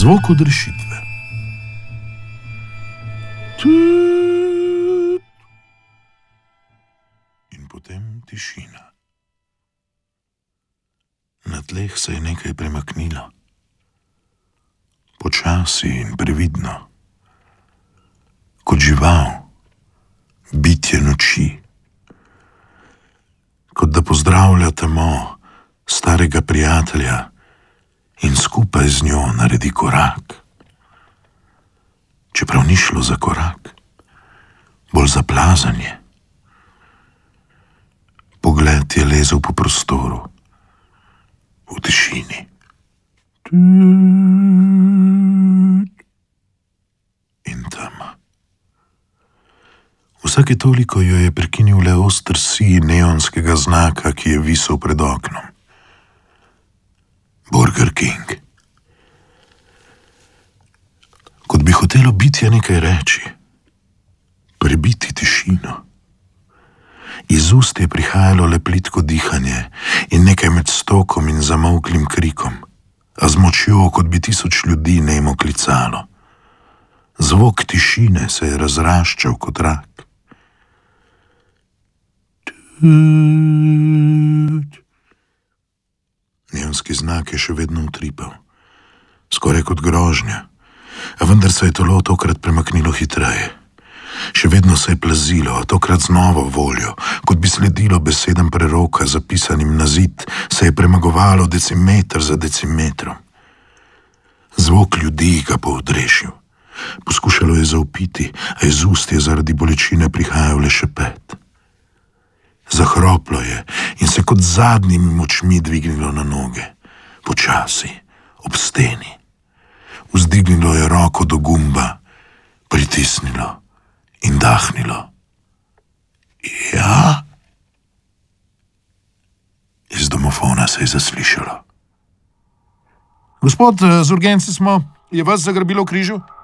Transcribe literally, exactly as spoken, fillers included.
Zvok odrešitve. Tut. In potem tišina. Na tleh se je nekaj premaknilo. Počasi in previdno. Kot žival, bitje noči. Kot da pozdravlja temo starega prijatelja in skupaj z njo naredi korak. Čeprav ni šlo za korak, bolj za plazanje. Pogled je lezel po prostoru, v tišini. In tema. Vsake toliko jo je prekinil le oster sij neonskega znaka, ki je visel pred oknom. Burger King. Kot bi hotelo bitje nekaj reči, prebiti tišino. Iz ust je prihajalo le plitko dihanje in nekaj med stokom in zamolklim krikom, a z močjo, kot bi tisoč ljudi nemo klicalo. Zvok tišine se je razraščal kot rak. Neonski znak je še vedno utripal, skoraj kot grožnja, a vendar se je telo tokrat premaknilo hitreje. Še vedno se je plazilo, a tokrat z novo voljo, kot bi sledilo besedam preroka, zapisanim na zid, se je premagovalo decimeter za decimetrom. Zvok ljudi ga bo odrešil. Poskušalo je zaupiti, a iz ust je zaradi bolečine prihajal le šepet. Zahroplo je in se kot zadnjimi močmi dvignilo na noge, počasi, ob steni. Vzdignilo je roko do gumba, pritisnilo in dahnilo. Ja? Iz domofona se je zaslišalo. Gospod, z urgenci smo. Je vas zagrabilo v križu?